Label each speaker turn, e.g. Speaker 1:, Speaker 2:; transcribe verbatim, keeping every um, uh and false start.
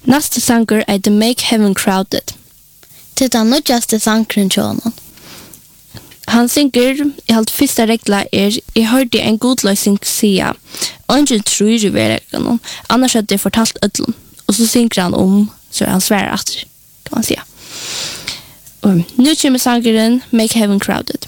Speaker 1: Nästa sanger är The Make Heaven Crowded.
Speaker 2: Det är nog just det sangren till honom.
Speaker 1: Han synger, i allt första regla är, jag hörde en god lösning säga, ingen tror i verkan, annars hade det fortalt ödlom. Och så synger han om, så han svär efter, kan man säga. Och nu kommer sangeren Make Heaven Crowded.